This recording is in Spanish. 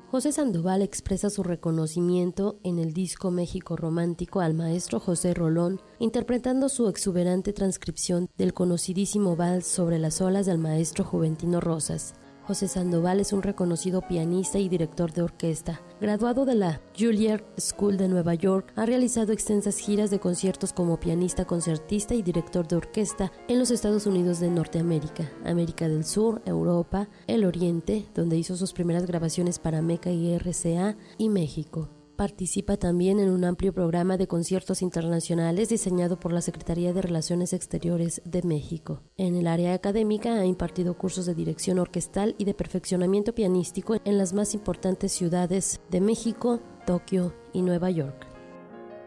José Sandoval expresa su reconocimiento en el disco México Romántico al maestro José Rolón, interpretando su exuberante transcripción del conocidísimo vals Sobre las olas del maestro Juventino Rosas. José Sandoval es un reconocido pianista y director de orquesta. Graduado de la Juilliard School de Nueva York, ha realizado extensas giras de conciertos como pianista concertista y director de orquesta en los Estados Unidos de Norteamérica, América del Sur, Europa, el Oriente, donde hizo sus primeras grabaciones para Meca y RCA, y México. Participa también en un amplio programa de conciertos internacionales diseñado por la Secretaría de Relaciones Exteriores de México. En el área académica ha impartido cursos de dirección orquestal y de perfeccionamiento pianístico en las más importantes ciudades de México, Tokio y Nueva York.